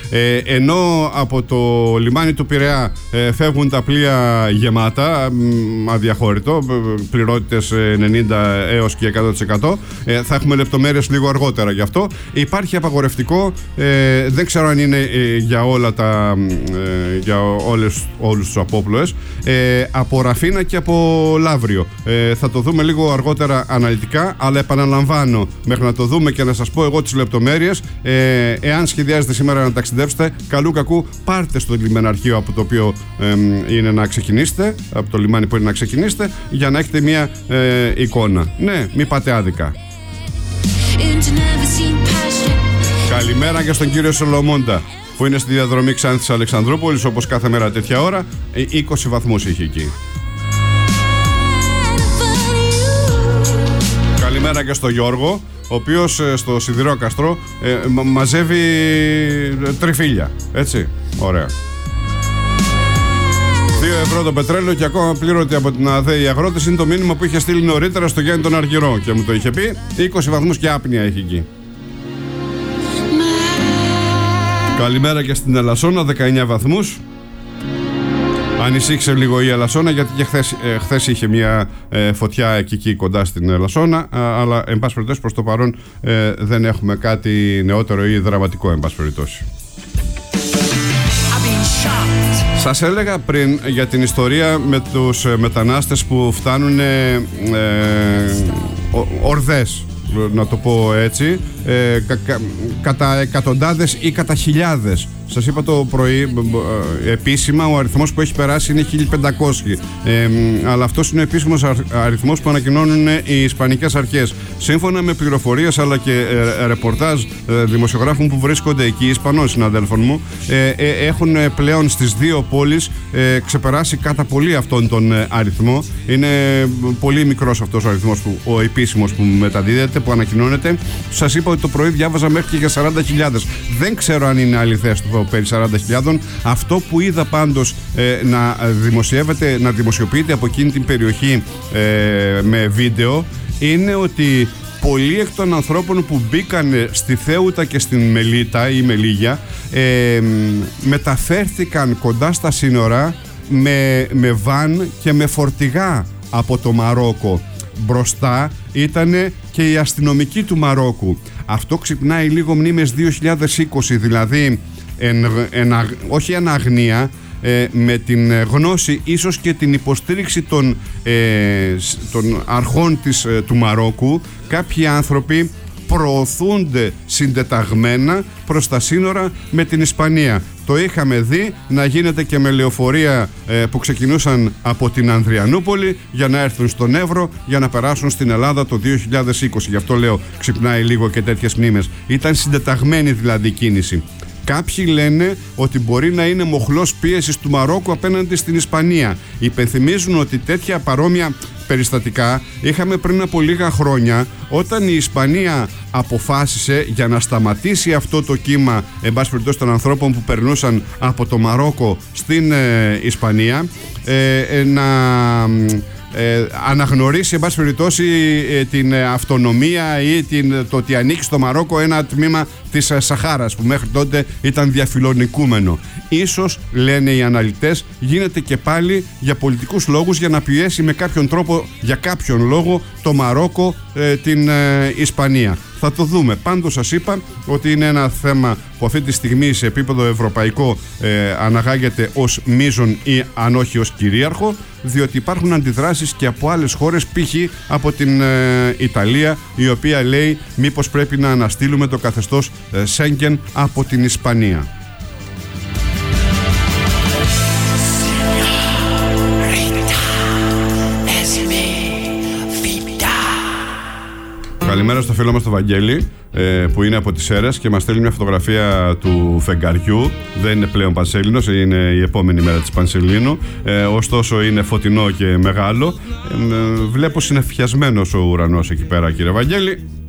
Ενώ από το λιμάνι του Πειραιά φεύγουν τα πλοία γεμάτα, αδιαχώρητο, πληρότητες 90 έως και 100%. Θα έχουμε λεπτομέρειες λίγο αργότερα γι' αυτό. Υπάρχει απαγορευτικό, δεν ξέρω αν είναι για όλα για όλους τους απόπλοες, από Ραφίνα και από Λαύριο. Θα το δούμε λίγο αργότερα αναλυτικά, αλλά επαναλαμβάνω, μέχρι να το δούμε και να σας πω εγώ τις λεπτομέρειες, εάν σχεδιάζετε σήμερα να ταξιδέψετε, καλού κακού πάρτε στο λιμεναρχείο από το οποίο είναι να ξεκινήσετε, από το λιμάνι που είναι να ξεκινήσετε, για να έχετε μια εικόνα. Ναι, μην πάτε άδικα. Καλημέρα και στον κύριο Σολομώντα, που είναι στη διαδρομή Ξάνθης Αλεξανδρούπολης, όπως κάθε μέρα τέτοια ώρα. 20 βαθμούς είχε εκεί. Καλημέρα και στο Γιώργο, ο οποίος στο Σιδηρόκαστρο μαζεύει τριφύλια. Έτσι, ωραία. 2 ευρώ το πετρέλαιο και ακόμα πλήρωτη από την ΑΔΕ οι αγρότες, είναι το μήνυμα που είχε στείλει νωρίτερα στο Γιάννη τον Αργυρό και μου το είχε πει. 20 βαθμούς και άπνοια έχει εκεί. Καλημέρα και στην Ελασσόνα, 19 βαθμούς. Ανησύχησε λίγο η Ελασσόνα, γιατί και χθες είχε μια φωτιά εκεί κοντά στην Ελασσόνα, αλλά εν πάση περιπτώσει προς το παρόν δεν έχουμε κάτι νεότερο ή δραματικό, εν πάση περιπτώσει. Σας έλεγα πριν για την ιστορία με τους μετανάστες που φτάνουν ορδές, να το πω έτσι, κατά εκατοντάδες ή κατά χιλιάδες. Σας είπα το πρωί, επίσημα ο αριθμός που έχει περάσει είναι 1500, αλλά αυτός είναι ο επίσημος αριθμός που ανακοινώνουν οι ισπανικές αρχές. Σύμφωνα με πληροφορίες αλλά και ρεπορτάζ δημοσιογράφων που βρίσκονται εκεί, ισπανών συναδέλφων μου, έχουν πλέον στις 2 πόλεις ξεπεράσει κατά πολύ αυτόν τον αριθμό. Είναι πολύ μικρός αυτός ο αριθμός, ο επίσημος που μεταδίδεται, που ανακοινώνεται. Σας είπα ότι το πρωί διάβαζα μέχρι και για 40.000. Δεν ξέρω αν είναι αληθές το περί 40.000. Αυτό που είδα πάντως να δημοσιοποιείται από εκείνη την περιοχή με βίντεο, είναι ότι πολλοί εκ των ανθρώπων που μπήκαν στη Θέουτα και στην Μελίτα ή Μελίγια μεταφέρθηκαν κοντά στα σύνορα με βαν και με φορτηγά από το Μαρόκο. Μπροστά ήταν και η αστυνομική του Μαρόκου. Αυτό ξυπνάει λίγο μνήμες 2020, δηλαδή όχι εν αγνία, με την γνώση ίσως και την υποστήριξη των αρχών του Μαρόκου, κάποιοι άνθρωποι προωθούνται συντεταγμένα προς τα σύνορα με την Ισπανία. Το είχαμε δει να γίνεται και με λεωφορεία που ξεκινούσαν από την Ανδριανούπολη για να έρθουν στον Εύρο, για να περάσουν στην Ελλάδα το 2020. Γι' αυτό λέω ξυπνάει λίγο και τέτοιες μνήμες. Ήταν συντεταγμένη δηλαδή κίνηση. Κάποιοι λένε ότι μπορεί να είναι μοχλός πίεσης του Μαρόκου απέναντι στην Ισπανία. Υπενθυμίζουν ότι τέτοια παρόμοια περιστατικά είχαμε πριν από λίγα χρόνια, όταν η Ισπανία αποφάσισε, για να σταματήσει αυτό το κύμα, εν πάση περιπτώσει, των ανθρώπων που περνούσαν από το Μαρόκο στην Ισπανία, να αναγνωρίσει, εν πάση περιπτώσει, την αυτονομία ή το ότι ανήκει στο Μαρόκο ένα τμήμα της Σαχάρας, που μέχρι τότε ήταν διαφιλονικούμενο. Ίσως, λένε οι αναλυτές, γίνεται και πάλι για πολιτικούς λόγους, για να πιέσει με κάποιον τρόπο, για κάποιον λόγο, το Μαρόκο την Ισπανία. Θα το δούμε. Πάντως σας είπα ότι είναι ένα θέμα που αυτή τη στιγμή σε επίπεδο ευρωπαϊκό αναγάγεται ως μείζον ή αν όχι ως κυρίαρχο, διότι υπάρχουν αντιδράσεις και από άλλες χώρες, π.χ. από την Ιταλία, η οποία λέει μήπως πρέπει να αναστείλουμε το καθεστώς Σέγγεν από την Ισπανία. Καλημέρα στο φίλο μας το Βαγγέλη, που είναι από τις Σέρρες και μας στέλνει μια φωτογραφία του φεγγαριού. Δεν είναι πλέον Πανσέλινος, είναι η επόμενη μέρα της Πανσελίνου, ωστόσο είναι φωτεινό και μεγάλο. Βλέπω συνεφιασμένος ο ουρανός εκεί πέρα, κύριε Βαγγέλη.